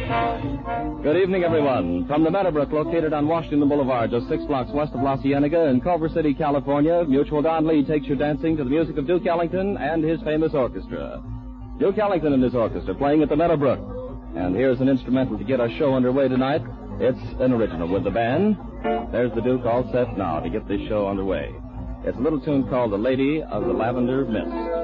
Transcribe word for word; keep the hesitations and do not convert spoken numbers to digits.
Good evening, everyone. From the Meadowbrook, located on Washington Boulevard, just six blocks west of La Cienega in Culver City, California, Mutual Don Lee takes you dancing to the music of Duke Ellington and his famous orchestra. Duke Ellington and his orchestra playing at the Meadowbrook. And here's an instrumental to get our show underway tonight. It's an original with the band. There's the Duke all set now to get this show underway. It's a little tune called The Lady of the Lavender Mist.